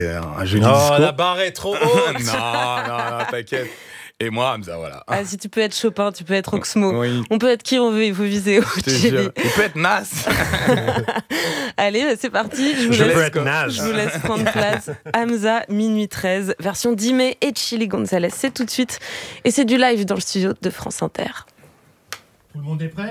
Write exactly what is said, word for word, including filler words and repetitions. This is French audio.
Un joli Oh, discours. la barre est trop haute. non, non, non, t'inquiète. Et moi, Hamza, voilà. Ah, si tu peux être Chopin, tu peux être Oxmo. Oui. On peut être qui on veut, il faut viser haut, Je te Thierry. jure. Il peut être Nas. Allez, bah, c'est parti. Je vous, Je laisse, peux être nage. je vous laisse prendre place. Hamza, minuit treize, version Dimé et Chili Gonzalez. C'est tout de suite. Et c'est du live dans le studio de France Inter. Tout le monde est prêt ?